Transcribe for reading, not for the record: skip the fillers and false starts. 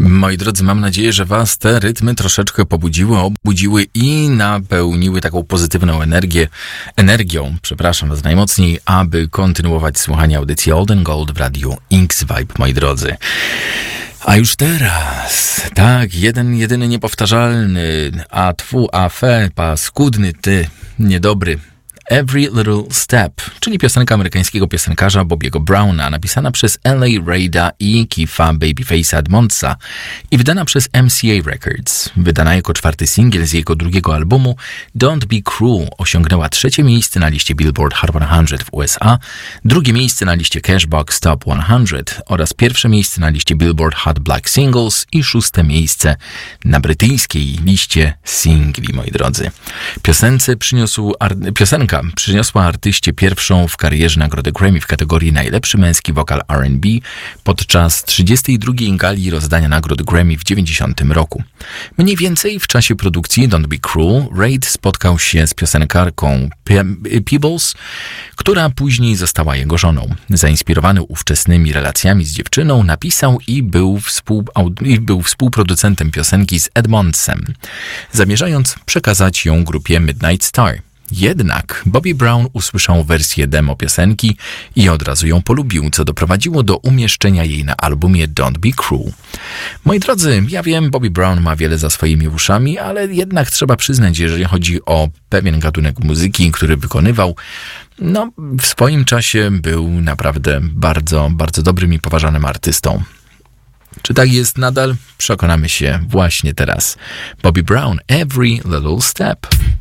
Moi drodzy, mam nadzieję, że was te rytmy troszeczkę pobudziły, obudziły i napełniły taką pozytywną energią, przepraszam was najmocniej, aby kontynuować słuchanie audycji Old and Gold w radiu X-Vibe, moi drodzy. A już teraz, tak, jedyny niepowtarzalny, paskudny, ty, niedobry, Every Little Step, czyli piosenka amerykańskiego piosenkarza Bobiego Browna, napisana przez L.A. Reida i Keefa Babyface'a Edmondsa i wydana przez MCA Records. Wydana jako 4. singiel z jego drugiego albumu Don't Be Cruel osiągnęła 3. miejsce na liście Billboard Hot 100 w USA, 2. miejsce na liście Cashbox Top 100 oraz 1. miejsce na liście Billboard Hot Black Singles i 6. miejsce na brytyjskiej liście singli, moi drodzy. Piosenka przyniosła artyście pierwszą w karierze nagrodę Grammy w kategorii najlepszy męski wokal R&B podczas 32. gali rozdania nagród Grammy w 90 roku. Mniej więcej w czasie produkcji Don't Be Cruel Reid spotkał się z piosenkarką Peebles, która później została jego żoną. Zainspirowany ówczesnymi relacjami z dziewczyną, napisał i był współproducentem piosenki z Edmondsem, zamierzając przekazać ją grupie Midnight Star. Jednak Bobby Brown usłyszał wersję demo piosenki i od razu ją polubił, co doprowadziło do umieszczenia jej na albumie Don't Be Cruel. Moi drodzy, ja wiem, Bobby Brown ma wiele za swoimi uszami, ale jednak trzeba przyznać, jeżeli chodzi o pewien gatunek muzyki, który wykonywał, w swoim czasie był naprawdę bardzo, bardzo dobrym i poważanym artystą. Czy tak jest nadal? Przekonamy się właśnie teraz. Bobby Brown, Every Little Step.